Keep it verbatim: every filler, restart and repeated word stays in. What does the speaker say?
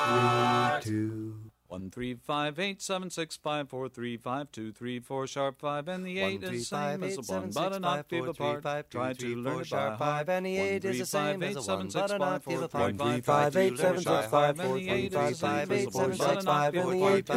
three, two. One three five eight seven six five four three five two three four sharp five and the eight is the same as the one, but an octave apart. Try to learn it by heart. And the eight is the same as the one, but an octave apart. One three five eight seven six five four three five two three four sharp five and the eight